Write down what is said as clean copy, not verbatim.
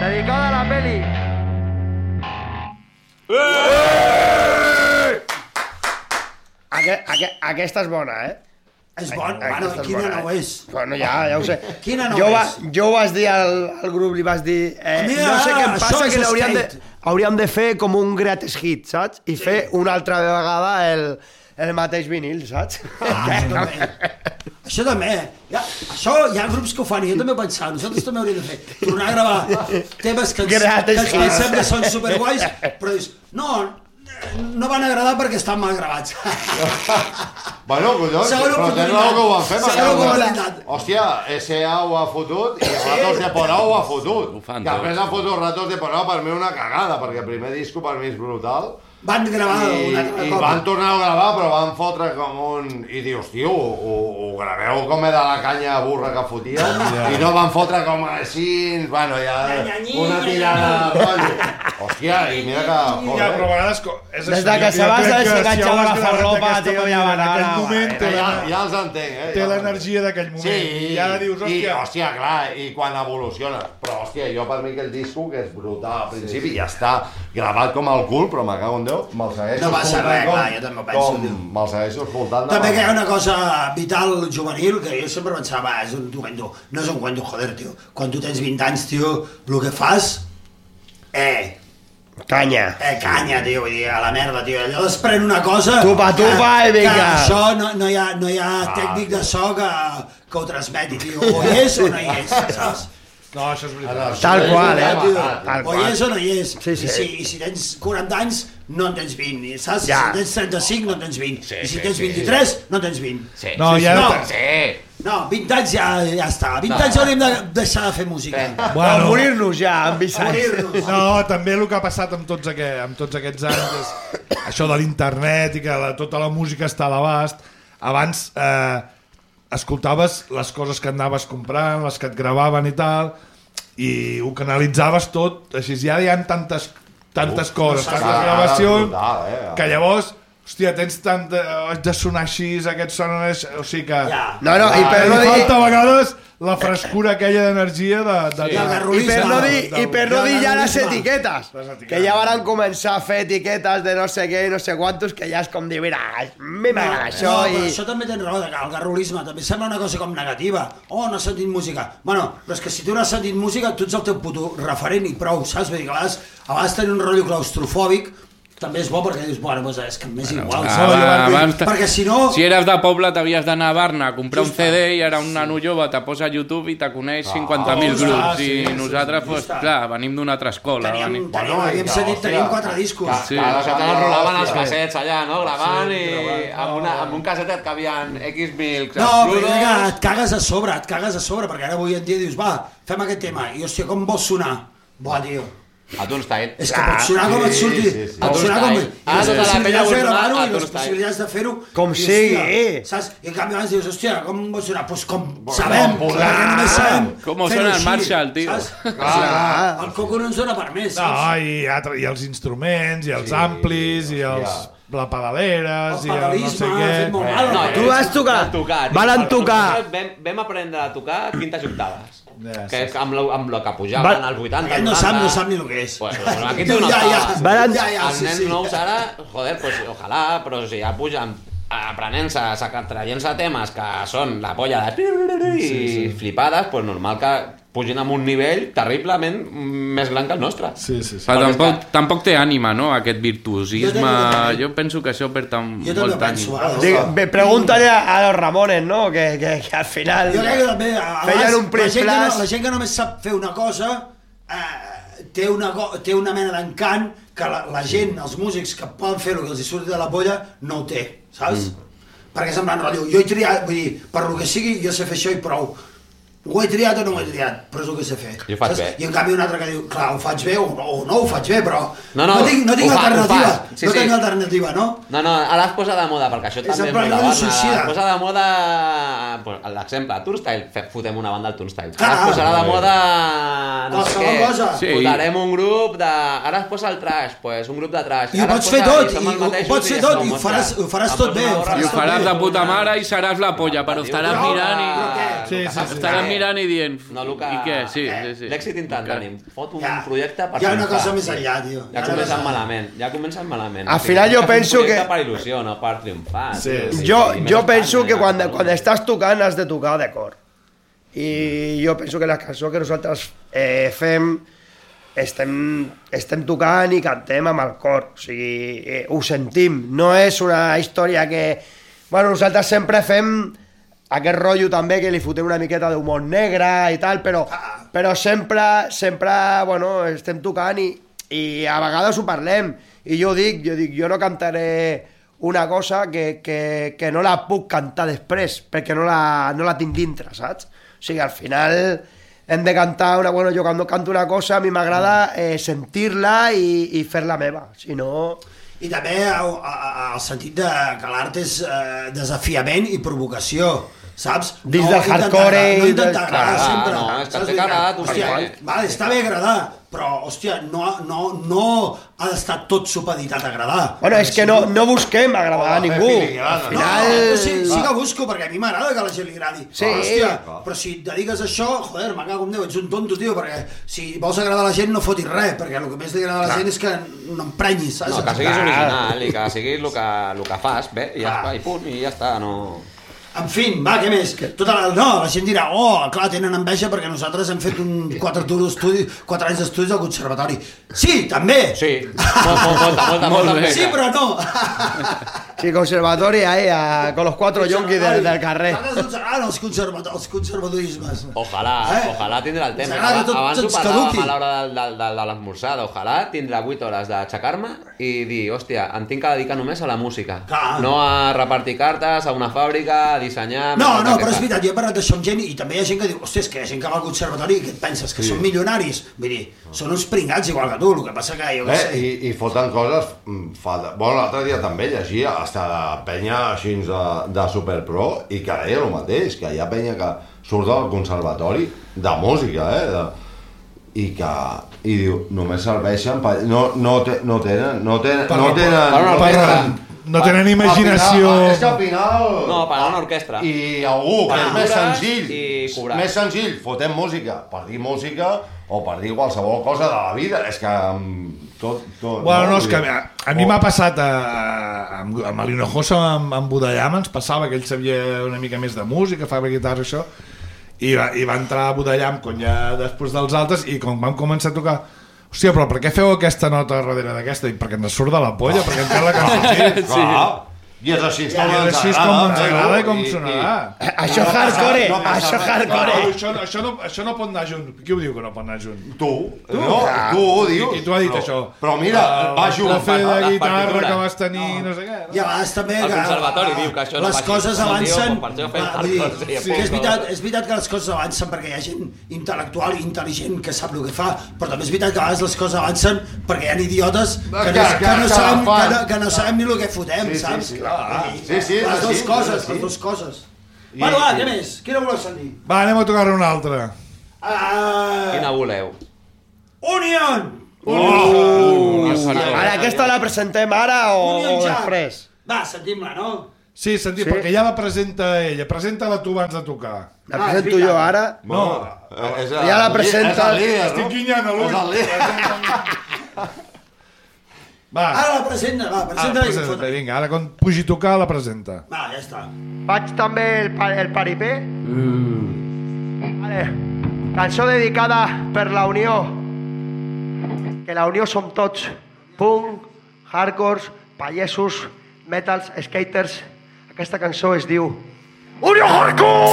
Dedicada a la peli. Aquesta és bona, És bona, bueno, quina no ho és? Bueno, ja ho sé. Quina no és? Jo ho vas dir al grup, li vas dir... no sé què em passa, que hauríem de fer com un greatest hit, saps? I fer una altra vegada el mateix vinil, saps? Això també. Això hi ha grups que ho fan i jo també ho pensava. Nosaltres també hauríem de fer. Tornar a gravar temes que ens pensem que són superguais, però dius, no van agradar perquè estan mal gravats. Bueno, collons, però tens raó que ho van fer. Hòstia, S.A. ho ha fotut i Ratos de Porou ho ha fotut. Que després han fotut Ratos de Porou, per mi una cagada, perquè el primer disco per mi és brutal. Van gravar un altre cop. I van tornar a gravar, però van fotre com un... I dius, tio, ho graveu com era la canya burra que fotíem, i no van fotre com així, bueno, ja... Una tirada de rotllo. Hòstia, i mira que... Ja, però a vegades... Des de que se va desenganxar la farlopa, tio, ja van anar... Ja els entenc, Té l'energia d'aquell moment. Sí, i ara dius, hòstia... Hòstia, clar, i quan evoluciona. Però, hòstia, jo per mi aquell disco, que és brutal al principi, ja està gravat com el cul, però me cago en Déu, me'l segueixo no passa res, clar, jo també ho penso. Me'l segueixo escoltant. També que hi ha una cosa vital juvenil que jo sempre pensava, és un cuento. No és un cuento, joder, tio. Quan tu tens 20 anys, tio, el que fas... Canya. Canya, tio, vull dir, a la merda, tio. Allò desprèn una cosa... Tupa, i vinga. Que això no hi ha tècnic de so que ho transmeti, tio. O hi és o no hi és, saps? No, això és veritat. Tal qual, O hi és o no hi és. I si tens 40 anys, no en tens 20, saps? Si tens 35, no en tens 20. I si tens 23, no en tens 20. No, 20 anys ja està. 20 anys hauríem de deixar de fer música. O morir-nos ja, amb 20 anys. No, també el que ha passat amb tots aquests anys és això de l'internet i que tota la música està a l'abast. Abans escoltaves les coses que anaves comprant, les que et gravaven i tal, i ho canalitzaves tot, així ja hi ha tantes coses, tantes gravacions, que llavors, hòstia, tens tant de sonar així, aquests sonen així, o sigui que... No, i per no dir... Falta a vegades la frescura aquella d'energia I per no dir ja les etiquetes, que ja van començar a fer etiquetes de no sé què i no sé quantos, que ja és com dir, mira, a mi m'agrada això i... Això també tens raó, el garrulisme també sembla una cosa com negativa. Oh, no has sentit música. Bueno, però és que si tu no has sentit música, tu ets el teu puto referent i prou, saps? Vull dir que a vegades tenir un rotllo claustrofòbic també és bo perquè dius, bueno, és que m'és igual. Perquè si no... Si eres de poble t'havies d'anar a Barna a comprar un CD i ara un nano jove te posa a YouTube i te coneix 50.000 grups i nosaltres, pues, clar, venim d'una altra escola. Tenim 4 discos. Nosaltres ens rolaven els cassets allà, no? Gravant i amb un casset et cabien X mil... No, però et cagues a sobre, perquè ara avui en dia dius, va, fem aquest tema, i hòstia, com vols sonar? Buah, tio. A Turnstile. És que pot sonar com et surti. Pot sonar com... Ah, tota la penya vol sonar a les possibilitats de fer-ho... Com sigui. Saps? I en canvi abans dius, hòstia, com vol sonar? Doncs com sabem, perquè només sabem. Com sona el Marshall, tio. El coco no ens dona per més, saps? No, i els instruments, i els amplis, i la pedaleres, i el no sé què... Tu vas tocar. Van tocar. Vam aprendre a tocar quintes i octaves. Que és amb el que pujaven als 80. No sap ni el que és. Aquí té una octava. Els nens nous ara, joder, pues ojalà, però si ja pugen aprenent-se, traient-se temes que són la polla de i flipades, pues normal que pugin amb un nivell terriblement més gran que el nostre. Però tampoc té ànima, no?, aquest virtuosisme. Jo penso que això perd molt ànima. Pregúntale a los Ramones, no?, que al final feien un plis-plas. La gent que només sap fer una cosa té una mena d'encant que la gent, els músics que poden fer el que els surti de la polla, no ho té, saps? Perquè semblant rotllo, jo he triat, vull dir, per lo que sigui, jo sé fer això i prou. Ho he triat o no ho he triat, però és el que sé fer. I ho faig bé. I en canvi un altre que diu, clar, ho faig bé o no ho faig bé, però no tinc alternativa. No tinc alternativa, no? No, ara es posa de moda, perquè això també és molt de Barna. Es posa de moda, l'exemple, Turnstile, fotem una banda al Turnstile. Ara es posarà de moda, no Votarem un grup de... Ara es posa el trash, pues un grup de trash. I ho pots fer tot, i ho faràs tot bé. I ho faràs de puta mare i seràs la polla, però estaràs mirant i... Estaràs mirant i dient... I què? Sí. L'èxit instantani. Fot un projecte per... Hi ha una cosa més enllà, tio. Ja comencen malament. Al final jo penso que... Per il·lusió, no per triomfar. Jo penso que quan estàs tocant has de tocar de cor. I jo penso que la cançó que nosaltres fem estem tocant i cantem amb el cor, o sigui, ho sentim, no és una història que... Bueno, nosaltres sempre fem aquest rotllo també que li fotem una miqueta d'humor negre i tal, però sempre, bueno, estem tocant i a vegades ho parlem, i jo dic, jo no cantaré una cosa que no la puc cantar després, perquè no la tinc dintre, saps? O sigui, al final hem de cantar bueno, jo quan canto una cosa a mi m'agrada sentir-la i fer-la meva, si no... I també el sentit que l'art és desafiament i provocació, saps? Dins del hardcore... No intentar agradar sempre. No, és que té que agradar tu. Vale, està bé agradar, però, hòstia, no ha d'estar tot supeditat a agradar. Bueno, és que no busquem agradar a ningú. Al final... Sí que busco, perquè a mi m'agrada que a la gent li agradi. Sí. Hòstia, però si et dediques a això, joder, me cago en Déu, ets un tonto, tio, perquè si vols agradar a la gent no fotis res, perquè el que més li agrada a la gent és que no emprenyis, saps? No, que siguis original i que siguis el que fas, bé, i punt, i ja està, no... En fi, va, què més? La gent dirà, clar, tenen enveja perquè nosaltres hem fet 4 anys d'estudis al conservatori. Sí, també! Sí, molta enveja. Sí, però no! Sí, conservatori ahí, con los 4 yonkis del carrer. Els conservadorismes. Ojalà tindrà el temps. Abans ho parlàvem a l'hora de l'esmorzada. Ojalà tindrà 8 hores d'aixecar-me i dir, hòstia, em tinc que dedicar només a la música. No a repartir cartes, a una fàbrica, a dissenyar... No, però és veritat, jo he parlat d'això amb gent i també hi ha gent que diu, hòstia, és que hi ha gent que va al conservatori i què et penses, que són milionaris? Vull dir, són uns pringats igual que tu, el que passa que jo què sé... I foten coses... Bueno, l'altre dia també llegia hasta penya així de superpro i que deia el mateix, que hi ha penya que surt del conservatori de música, i diu, només serveixen no tenen imaginació. És que al final... No, pagar una orquestra. I algú que és més senzill, fotem música per dir música o per dir qualsevol cosa de la vida. És que tot... Bueno, no, és que a mi m'ha passat amb l'Hinojosa, amb Budallam, ens passava que ell sabia una mica més de música, fa guitarra, això, i va entrar a Budallam ja després dels altres, i quan vam començar a tocar, hòstia, però per què feu aquesta nota darrere d'aquesta? Perquè ens surt de la polla, perquè encara la cançó. Clar. I és així com ens agrada i com sonarà. Això hardcore, això hardcore. Això no pot anar junt. Qui ho diu que no pot anar junt? Tu ho dius. Qui t'ho ha dit, això? Però mira, va junt. La fe de guitarra que vas tenir, no sé què. I a vegades també el conservatori diu que això no les coses avancen. És veritat que les coses avancen perquè hi ha gent intel·lectual i intel·ligent que sap el que fa, però també és veritat que a vegades les coses avancen perquè hi ha idiotes que no sabem ni el que fotem, saps? Sí, les dues coses. Bueno, va, què més? Quina voleu sentir? Va, anem a tocar una altra. Quina voleu? Union! Ara aquesta la presentem ara o després? Va, sentim-la, no? Sí, perquè ja la presenta ella. Presenta-la tu abans de tocar. La presento jo ara? No. Ja la presenta... Estic guinyant a l'ull. Va. Ara la presenta. Vinga, ara quan pugi a tocar la presenta. Va, ja està. Faig també el paripé. Vale. Cançó dedicada per la Unió. Que la Unió som tots. Punk, hardcore, payesos, metals, skaters. Aquesta cançó es diu Unió Hardcore!